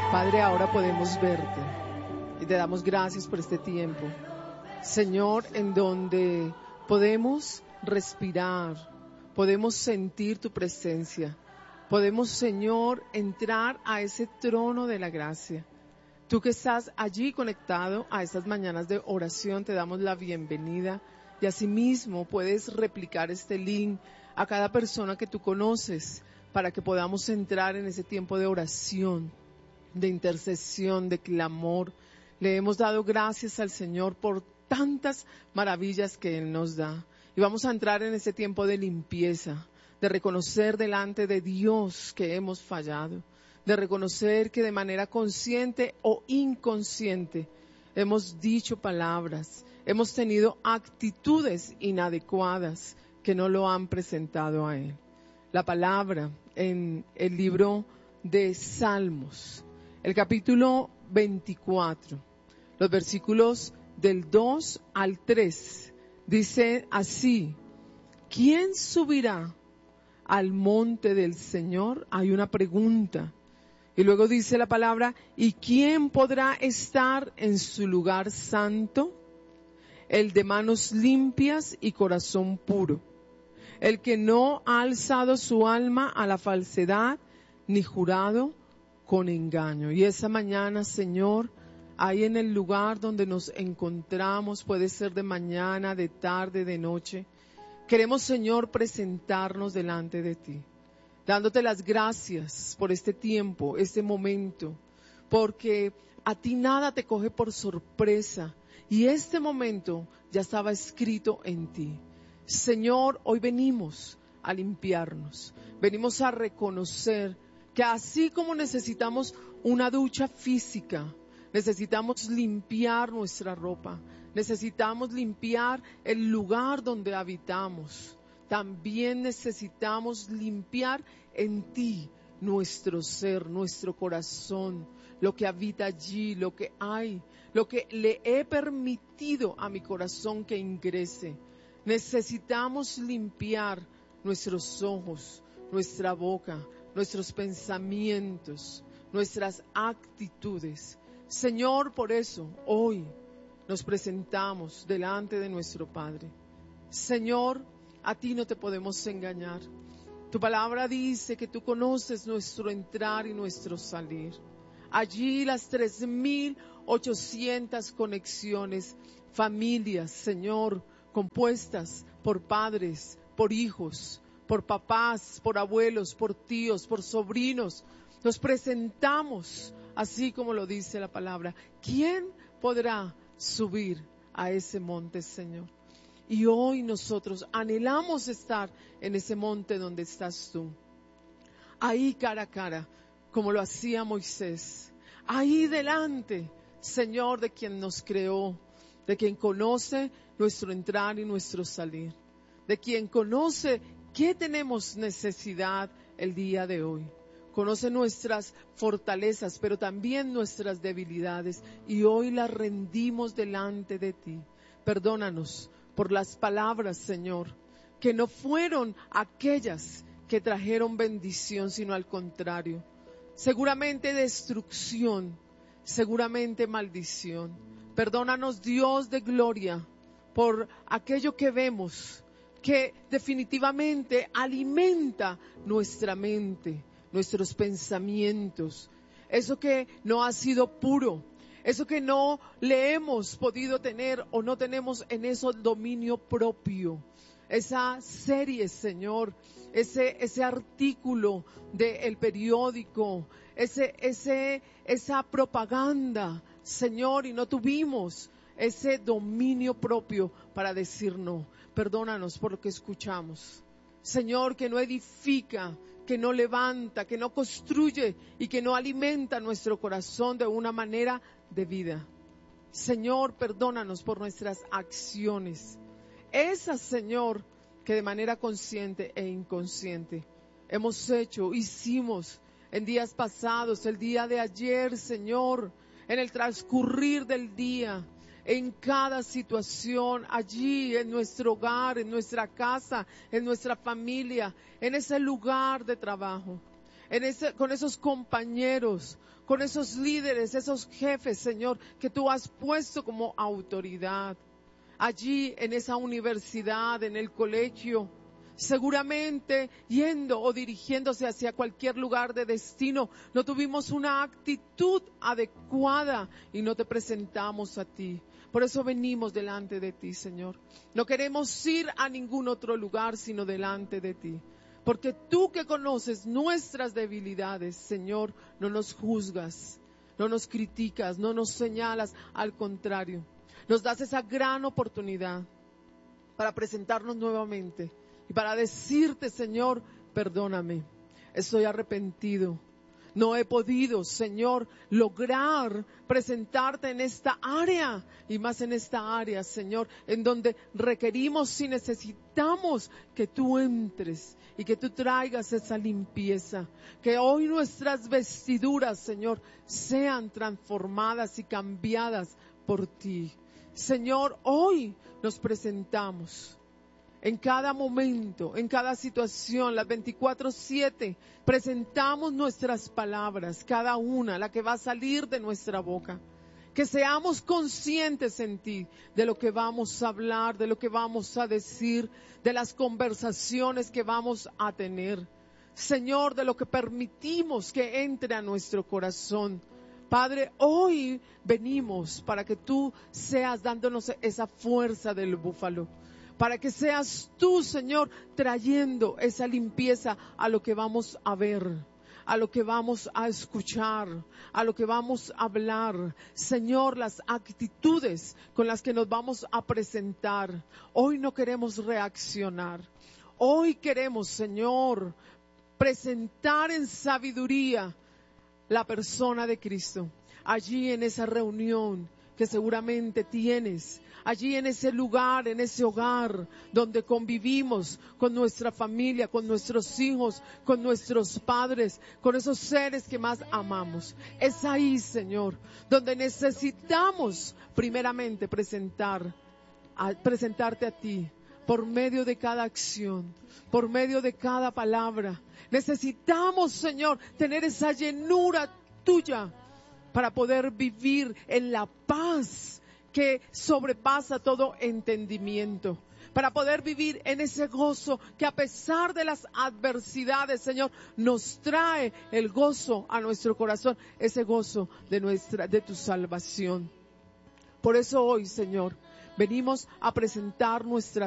Padre, ahora podemos verte y te damos gracias por este tiempo, Señor, en donde podemos respirar, podemos sentir tu presencia, podemos, Señor, entrar a ese trono de la gracia. Tú que estás allí conectado a estas mañanas de oración, te damos la bienvenida y asimismo puedes replicar este link a cada persona que tú conoces para que podamos entrar en ese tiempo de oración, de intercesión, de clamor. Le hemos dado gracias al Señor por tantas maravillas que Él nos da. Y vamos a entrar en ese tiempo de limpieza, de reconocer delante de Dios que hemos fallado, de reconocer que de manera consciente o inconsciente hemos dicho palabras, hemos tenido actitudes inadecuadas que no lo han presentado a Él. La palabra en el libro de Salmos, el capítulo 24, los versículos del 2 al 3, dice así: ¿quién subirá al monte del Señor? Hay una pregunta. Y luego dice la palabra: ¿y quién podrá estar en su lugar santo? El de manos limpias y corazón puro, el que no ha alzado su alma a la falsedad, ni jurado con engaño. Y esa mañana, Señor, ahí en el lugar donde nos encontramos, puede ser de mañana, de tarde, de noche, queremos, Señor, presentarnos delante de ti, dándote las gracias por este tiempo, este momento, porque a ti nada te coge por sorpresa y este momento ya estaba escrito en ti. Señor, hoy venimos a limpiarnos, venimos a reconocer que así como necesitamos una ducha física, necesitamos limpiar nuestra ropa, necesitamos limpiar el lugar donde habitamos, también necesitamos limpiar en ti nuestro ser, nuestro corazón, lo que habita allí, lo que hay, lo que le he permitido a mi corazón que ingrese. Necesitamos limpiar nuestros ojos, nuestra boca, nuestros pensamientos, nuestras actitudes. Señor, por eso hoy nos presentamos delante de nuestro Padre. Señor, a ti no te podemos engañar. Tu palabra dice que tú conoces nuestro entrar y nuestro salir. Allí las 3,800 conexiones, familias, Señor, compuestas por padres, por hijos, por papás, por abuelos, por tíos, por sobrinos. Nos presentamos así como lo dice la palabra. ¿Quién podrá subir a ese monte, Señor? Y hoy nosotros anhelamos estar en ese monte donde estás tú. Ahí cara a cara, como lo hacía Moisés. Ahí delante, Señor, de quien nos creó, de quien conoce nuestro entrar y nuestro salir, de quien conoce qué tenemos necesidad el día de hoy. Conoce nuestras fortalezas, pero también nuestras debilidades, y hoy las rendimos delante de ti. Perdónanos por las palabras, Señor, que no fueron aquellas que trajeron bendición, sino al contrario. Seguramente destrucción, seguramente maldición. Perdónanos, Dios de gloria, por aquello que vemos, que definitivamente alimenta nuestra mente, nuestros pensamientos, eso que no ha sido puro, eso que no le hemos podido tener o no tenemos en eso dominio propio. Esa serie, Señor, ese artículo del periódico, esa propaganda, Señor, y no tuvimos ese dominio propio para decir no. Perdónanos por lo que escuchamos, Señor, que no edifica, que no levanta, que no construye y que no alimenta nuestro corazón de una manera de vida. Señor, perdónanos por nuestras acciones, esas, Señor, que de manera consciente e inconsciente hemos hecho, hicimos en días pasados, el día de ayer, Señor, en el transcurrir del día, en cada situación, allí en nuestro hogar, en nuestra casa, en nuestra familia, en ese lugar de trabajo, con esos compañeros, con esos líderes, esos jefes, Señor, que tú has puesto como autoridad. Allí en esa universidad, en el colegio, seguramente yendo o dirigiéndose hacia cualquier lugar de destino, no tuvimos una actitud adecuada y no te presentamos a ti. Por eso venimos delante de ti, Señor. No queremos ir a ningún otro lugar sino delante de ti. Porque tú que conoces nuestras debilidades, Señor, no nos juzgas, no nos criticas, no nos señalas, al contrario. Nos das esa gran oportunidad para presentarnos nuevamente y para decirte, Señor, perdóname, estoy arrepentido. No he podido, Señor, lograr presentarte en esta área y más en esta área, Señor, en donde requerimos y necesitamos que tú entres y que tú traigas esa limpieza. Que hoy nuestras vestiduras, Señor, sean transformadas y cambiadas por ti. Señor, hoy nos presentamos. En cada momento, en cada situación, las 24/7, presentamos nuestras palabras, cada una, la que va a salir de nuestra boca. Que seamos conscientes en ti de lo que vamos a hablar, de lo que vamos a decir, de las conversaciones que vamos a tener. Señor, de lo que permitimos que entre a nuestro corazón. Padre, hoy venimos para que tú seas dándonos esa fuerza del búfalo. Para que seas tú, Señor, trayendo esa limpieza a lo que vamos a ver, a lo que vamos a escuchar, a lo que vamos a hablar. Señor, las actitudes con las que nos vamos a presentar. Hoy no queremos reaccionar. Hoy queremos, Señor, presentar en sabiduría la persona de Cristo. Allí en esa reunión que seguramente tienes, allí en ese lugar, en ese hogar donde convivimos con nuestra familia, con nuestros hijos, con nuestros padres, con esos seres que más amamos. Es ahí, Señor, donde necesitamos primeramente presentarte a ti por medio de cada acción, por medio de cada palabra. Necesitamos, Señor, tener esa llenura tuya para poder vivir en la paz que sobrepasa todo entendimiento, para poder vivir en ese gozo que a pesar de las adversidades, Señor, nos trae el gozo a nuestro corazón, ese gozo de tu salvación. Por eso hoy, Señor, venimos a presentar nuestra